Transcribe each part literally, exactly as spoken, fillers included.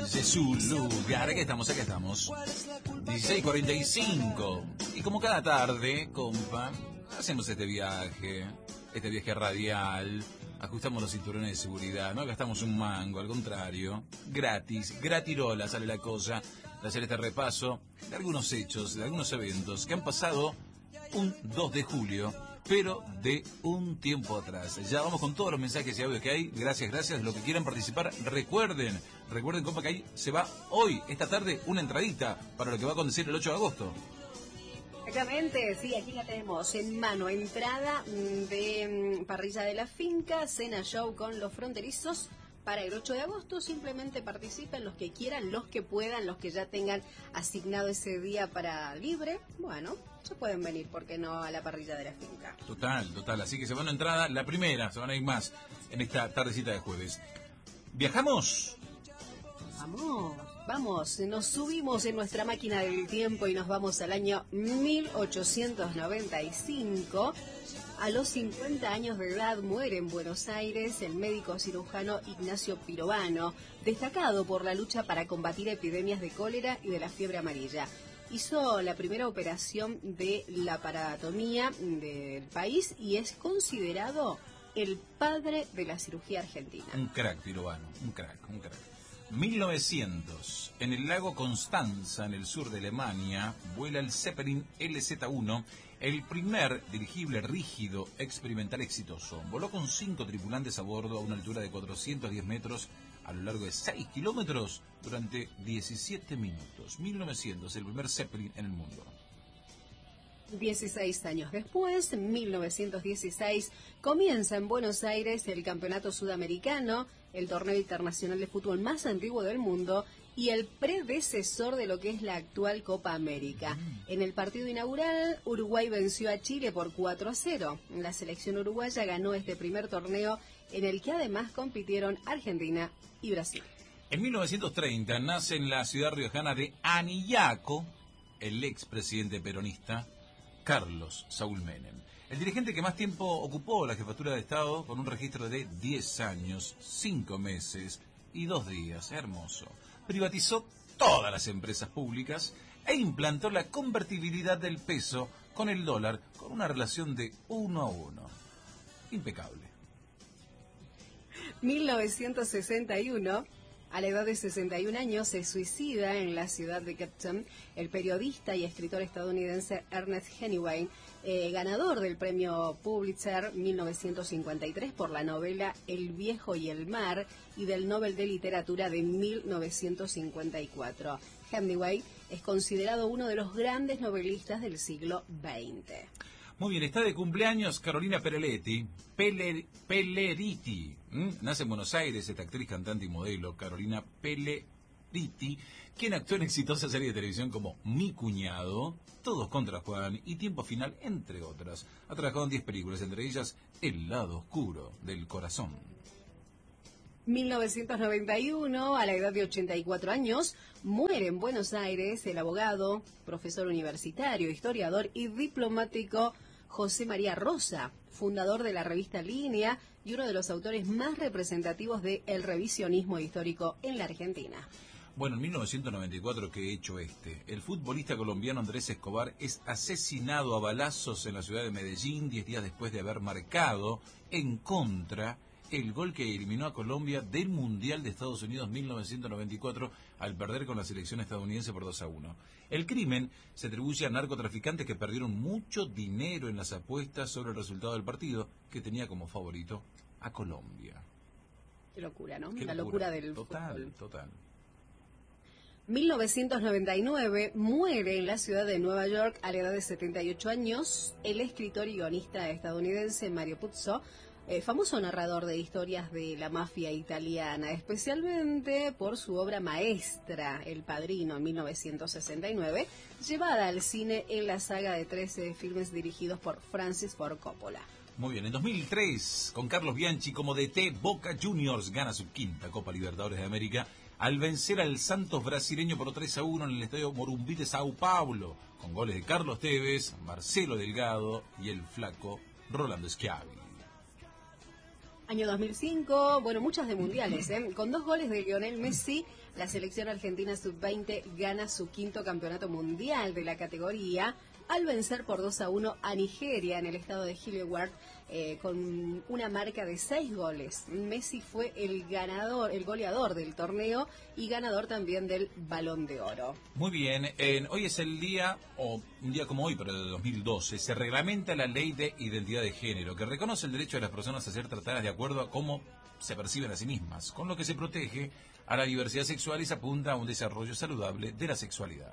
desde su lugar. Aquí estamos, aquí estamos. dieciséis cuarenta y cinco. Y como cada tarde, compa, hacemos este viaje, este viaje radial. Ajustamos los cinturones de seguridad, no gastamos un mango, al contrario, gratis, gratirola sale la cosa de hacer este repaso de algunos hechos, de algunos eventos que han pasado un dos de julio, pero de un tiempo atrás. Ya vamos con todos los mensajes y audios que hay. Gracias, gracias. Los que quieran participar, recuerden, recuerden, compa, que ahí se va hoy, esta tarde, una entradita para lo que va a acontecer el ocho de agosto. Exactamente, sí, aquí la tenemos en mano. Entrada de parrilla de la finca, cena show con los fronterizos para el ocho de agosto. Simplemente participen los que quieran, los que puedan, los que ya tengan asignado ese día para libre. Bueno, se pueden venir, ¿por qué no?, a la parrilla de la finca. Total, total. Así que se van a entrada, la primera, se van a ir más en esta tardecita de jueves. ¿Viajamos? Vamos, vamos, nos subimos en nuestra máquina del tiempo y nos vamos al año mil ochocientos noventa y cinco. A los cincuenta años de edad muere en Buenos Aires el médico cirujano Ignacio Pirovano, destacado por la lucha para combatir epidemias de cólera y de la fiebre amarilla. Hizo la primera operación de laparotomía del país y es considerado el padre de la cirugía argentina. Un crack, Pirovano, un crack, un crack. mil novecientos, en el lago Constanza, en el sur de Alemania, vuela el Zeppelin L Z uno, el primer dirigible rígido experimental exitoso. Voló con cinco tripulantes a bordo a una altura de cuatrocientos diez metros a lo largo de seis kilómetros durante diecisiete minutos. mil novecientos, el primer Zeppelin en el mundo. dieciséis años después, en mil novecientos dieciséis, comienza en Buenos Aires el Campeonato Sudamericano, el torneo internacional de fútbol más antiguo del mundo y el predecesor de lo que es la actual Copa América. En el partido inaugural, Uruguay venció a Chile por cuatro a cero. La selección uruguaya ganó este primer torneo, en el que además compitieron Argentina y Brasil. En mil novecientos treinta nace en la ciudad riojana de Anillaco el expresidente peronista Carlos Saúl Menem, el dirigente que más tiempo ocupó la jefatura de Estado, con un registro de diez años, cinco meses y dos días. Hermoso. Privatizó todas las empresas públicas e implantó la convertibilidad del peso con el dólar con una relación de uno a uno. Impecable. mil novecientos sesenta y uno. A la edad de sesenta y un años se suicida en la ciudad de Cape Town el periodista y escritor estadounidense Ernest Hemingway, eh, ganador del premio Pulitzer mil novecientos cincuenta y tres por la novela El viejo y el mar y del Nobel de Literatura de mil novecientos cincuenta y cuatro. Hemingway es considerado uno de los grandes novelistas del siglo veinte. Muy bien, está de cumpleaños Carolina Pereletti, Peler, Peleriti. ¿Mm? Nace en Buenos Aires esta actriz, cantante y modelo, Carolina Peleriti, quien actuó en exitosas series de televisión como Mi Cuñado, Todos contra Juan y Tiempo Final, entre otras. Ha trabajado en diez películas, entre ellas El lado oscuro del corazón. mil novecientos noventa y uno, a la edad de ochenta y cuatro años, muere en Buenos Aires el abogado, profesor universitario, historiador y diplomático José María Rosa, fundador de la revista Línea y uno de los autores más representativos del revisionismo histórico en la Argentina. Bueno, en mil novecientos noventa y cuatro, ¿qué hecho este? El futbolista colombiano Andrés Escobar es asesinado a balazos en la ciudad de Medellín, diez días después de haber marcado en contra el gol que eliminó a Colombia del Mundial de Estados Unidos mil novecientos noventa y cuatro al perder con la selección estadounidense por dos a uno. El crimen se atribuye a narcotraficantes que perdieron mucho dinero en las apuestas sobre el resultado del partido, que tenía como favorito a Colombia. Qué locura, ¿no? Qué la locura, locura del total, fútbol. Total. mil novecientos noventa y nueve, muere en la ciudad de Nueva York a la edad de setenta y ocho años el escritor y guionista estadounidense Mario Puzo, Eh, famoso narrador de historias de la mafia italiana, especialmente por su obra maestra, El Padrino, en mil novecientos sesenta y nueve, llevada al cine en la saga de trece filmes dirigidos por Francis Ford Coppola. Muy bien, en dos mil tres, con Carlos Bianchi como D T, Boca Juniors gana su quinta Copa Libertadores de América al vencer al Santos brasileño por tres a uno en el Estadio Morumbi de Sao Paulo, con goles de Carlos Tevez, Marcelo Delgado y el flaco Rolando Schiavi. Año dos mil cinco, bueno, muchas de mundiales, ¿eh? Con dos goles de Lionel Messi, la selección argentina sub veinte gana su quinto campeonato mundial de la categoría al vencer por dos a uno a Nigeria en el estado de Hilliard eh, con una marca de seis goles. Messi fue el ganador, el goleador del torneo y ganador también del Balón de Oro. Muy bien, eh, hoy es el día, o un día como hoy, pero de dos mil doce, se reglamenta la ley de identidad de género, que reconoce el derecho de las personas a ser tratadas de acuerdo a cómo se perciben a sí mismas, con lo que se protege a la diversidad sexual y se apunta a un desarrollo saludable de la sexualidad.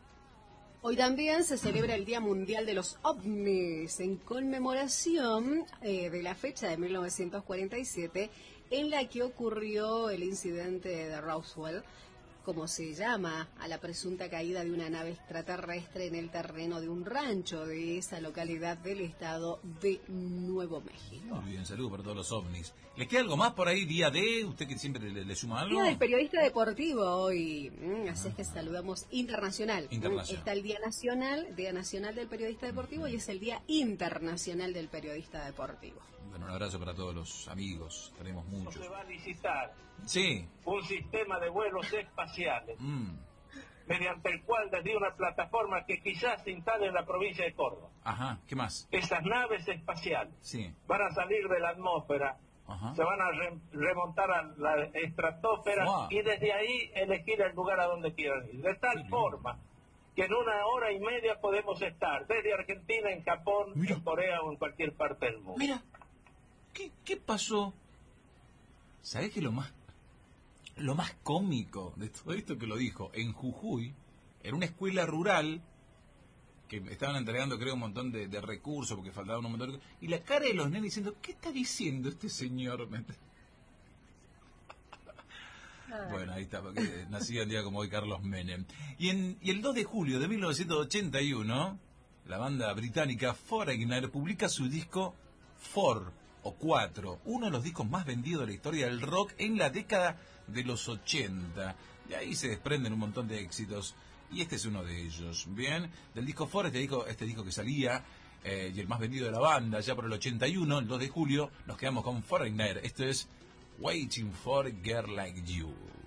Hoy también se celebra el Día Mundial de los OVNIs en conmemoración eh, de la fecha de mil novecientos cuarenta y siete en la que ocurrió el incidente de Roswell, como se llama a la presunta caída de una nave extraterrestre en el terreno de un rancho de esa localidad del estado de Nuevo México. Muy bien, saludos para todos los ovnis. ¿Les queda algo más por ahí, día de? ¿Usted que siempre le, le suma algo? Día del periodista deportivo hoy, mm, así es que saludamos internacional. Internacional. Está el Día Nacional, Día Nacional del Periodista Deportivo, y es el Día Internacional del Periodista Deportivo. Bueno, un abrazo para todos los amigos, tenemos muchos. Se va a licitar Sí. un sistema de vuelos espaciales Mm. mediante el cual desde una plataforma que quizás se instale en la provincia de Córdoba, Ajá, ¿qué más? esas naves espaciales Sí. van a salir de la atmósfera, Ajá. se van a re- remontar a la estratosfera Wow. y desde ahí elegir el lugar a donde quieran ir. De tal Qué lindo. forma que en una hora y media podemos estar desde Argentina, en Japón, Mira. en Corea o en cualquier parte del mundo. Mira, ¿qué, qué pasó? ¿Sabés que lo más, lo más cómico de todo esto que lo dijo? En Jujuy, en una escuela rural, que estaban entregando creo un montón de, de recursos porque faltaban un montón de cosas, y la cara de los nenes diciendo, ¿qué está diciendo este señor? Bueno, ahí está, porque nació un día como hoy Carlos Menem. Y, en, y el dos de julio de mil novecientos ochenta y uno, la banda británica Foreigner publica su disco Four o Cuatro, uno de los discos más vendidos de la historia del rock en la década de los ochenta. De ahí se desprenden un montón de éxitos, y este es uno de ellos. Bien, del disco Four, este disco, este disco que salía, eh, y el más vendido de la banda, ya por el ochenta y uno, el dos de julio, nos quedamos con Foreigner. Esto es Waiting for a Girl Like You.